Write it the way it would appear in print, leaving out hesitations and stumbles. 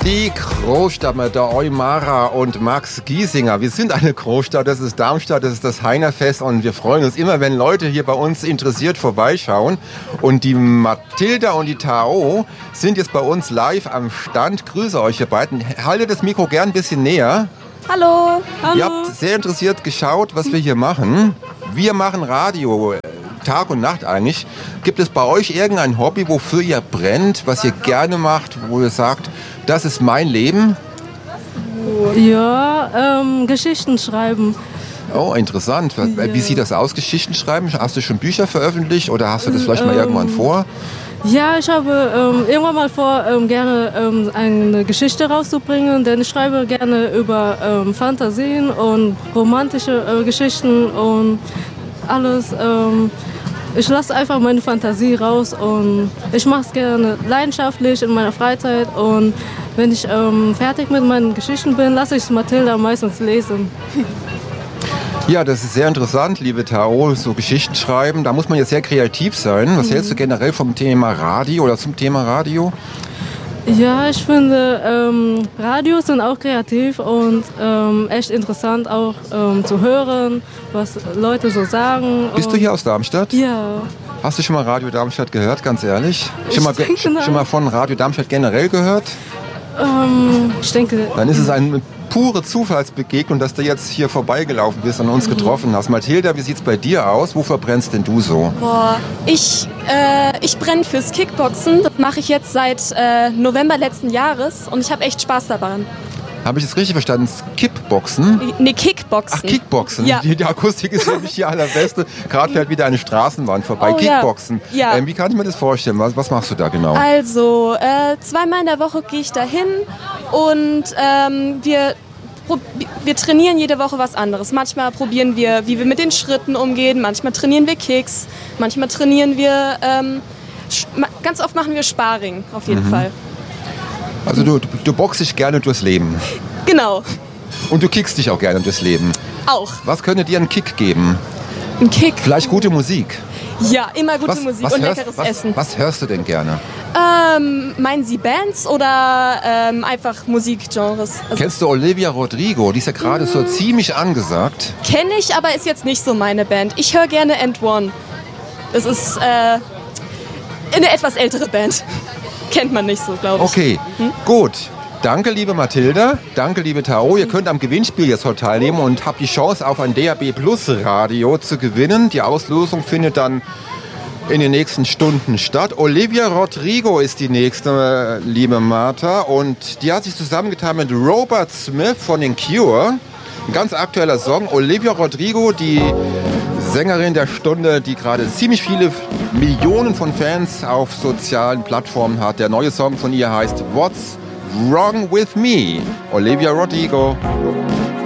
Die Großstadt mit der Eumara und Max Giesinger. Wir sind eine Großstadt, das ist Darmstadt, das ist das Heinerfest und wir freuen uns immer, wenn Leute hier bei uns interessiert vorbeischauen. Und die Mathilda und die Tao sind jetzt bei uns live am Stand. Grüße euch, ihr beiden. Haltet das Mikro gern ein bisschen näher. Hallo. Hallo. Ihr habt sehr interessiert geschaut, was wir hier machen. Wir machen Radio, Tag und Nacht eigentlich. Gibt es bei euch irgendein Hobby, wofür ihr brennt, was ihr gerne macht, wo ihr sagt, das ist mein Leben? Ja, Geschichten schreiben. Oh, interessant. Wie sieht das aus, Geschichten schreiben? Hast du schon Bücher veröffentlicht oder hast du das vielleicht mal irgendwann vor? Ja, ich habe irgendwann mal vor, gerne eine Geschichte rauszubringen, denn ich schreibe gerne über Fantasien und romantische Geschichten und alles. Ich lasse einfach meine Fantasie raus und ich mache es gerne leidenschaftlich in meiner Freizeit und wenn ich fertig mit meinen Geschichten bin, lasse ich Mathilda meistens lesen. Ja, das ist sehr interessant, liebe Tao, so Geschichten schreiben. Da muss man jetzt sehr kreativ sein. Was hältst du generell vom Thema Radio oder zum Thema Radio? Ja, ich finde, Radios sind auch kreativ und echt interessant auch zu hören, was Leute so sagen. Bist du hier aus Darmstadt? Ja. Hast du schon mal Radio Darmstadt gehört, ganz ehrlich? Schon mal von Radio Darmstadt generell gehört? Ich denke... Dann ist es eine pure Zufallsbegegnung, dass du jetzt hier vorbeigelaufen bist und uns getroffen hast. Mathilda, wie sieht's bei dir aus? Wofür brennst denn du so? Boah, ich brenne fürs Kickboxen. Das mache ich jetzt seit November letzten Jahres und ich habe echt Spaß daran. Habe ich das richtig verstanden? Kickboxen? Nee, Kickboxen. Ach, Kickboxen. Ja. Die Akustik ist ja nicht die allerbeste. Gerade fährt wieder eine Straßenbahn vorbei. Oh, Kickboxen. Ja. Wie kann ich mir das vorstellen? Was machst du da genau? Also, 2-mal in der Woche gehe ich da hin und wir trainieren jede Woche was anderes. Manchmal probieren wir, wie wir mit den Schritten umgehen. Manchmal trainieren wir Kicks. Manchmal trainieren wir, ganz oft machen wir Sparring, auf jeden Fall. Also du boxst dich gerne durchs Leben. Genau. Und du kickst dich auch gerne durchs Leben. Auch. Was könnte dir einen Kick geben? Ein Kick? Vielleicht gute Musik. Ja, immer gute Musik und leckeres Essen. Was hörst du denn gerne? Meinen Sie Bands oder einfach Musikgenres? Also Kennst du Olivia Rodrigo? Die ist ja gerade so ziemlich angesagt. Kenne ich, aber ist jetzt nicht so meine Band. Ich höre gerne And One. Das ist eine etwas ältere Band. Kennt man nicht so, glaube ich. Okay, gut. Danke, liebe Mathilda. Danke, liebe Tao. Ihr könnt am Gewinnspiel jetzt heute teilnehmen und habt die Chance, auf ein DAB Plus Radio zu gewinnen. Die Auslosung findet dann in den nächsten Stunden statt. Olivia Rodrigo ist die nächste, liebe Martha. Und die hat sich zusammengetan mit Robert Smith von den Cure. Ein ganz aktueller Song. Olivia Rodrigo, die Sängerin der Stunde, die gerade ziemlich viele Millionen von Fans auf sozialen Plattformen hat. Der neue Song von ihr heißt What's Wrong With Me? Olivia Rodrigo.